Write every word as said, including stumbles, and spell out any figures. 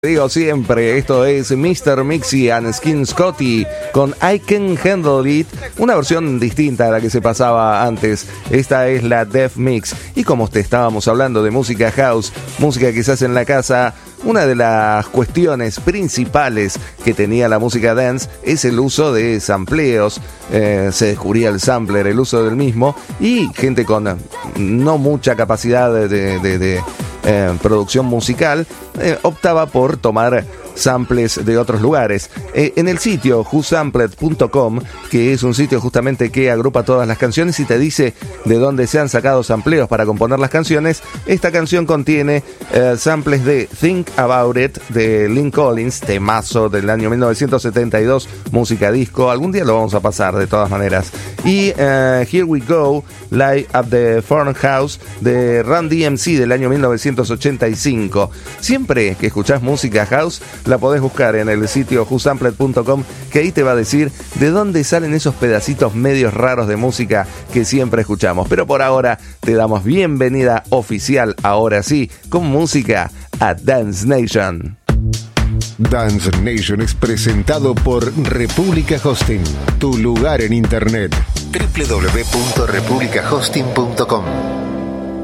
Digo siempre, esto es mister Mixie and Skin Scotty con I Can Handle It, una versión distinta a la que se pasaba antes. Esta es la Def Mix. Y como te estábamos hablando de música house, música que se hace en la casa, una de las cuestiones principales que tenía la música dance es el uso de sampleos. Eh, se descubría el sampler, el uso del mismo, y gente con no mucha capacidad de, de, de, de eh, producción musical eh, optaba por tomar samples de otros lugares. Eh, en el sitio who sampled punto com, que es un sitio justamente que agrupa todas las canciones y te dice de dónde se han sacado sampleos para componer las canciones, esta canción contiene eh, samples de Think About It de Lynn Collins, temazo del año mil novecientos setenta y dos, música disco, algún día lo vamos a pasar de todas maneras, y uh, Here We Go, Live at the Farmhouse de Run D M C del año mil novecientos ochenta y cinco. Siempre que escuchás música house la podés buscar en el sitio who sampled punto com, que ahí te va a decir de dónde salen esos pedacitos medios raros de música que siempre escuchamos. Pero por ahora te damos bienvenida oficial, ahora sí, con música a Dance Nation. Dance Nation es presentado por República Hosting, tu lugar en internet. doble u doble u doble u punto república hosting punto com